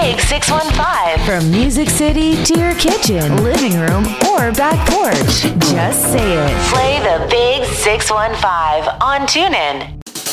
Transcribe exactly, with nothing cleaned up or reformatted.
Big six one five. From Music City to your kitchen, living room, or back porch. Just say it. Play the Big six one five on TuneIn.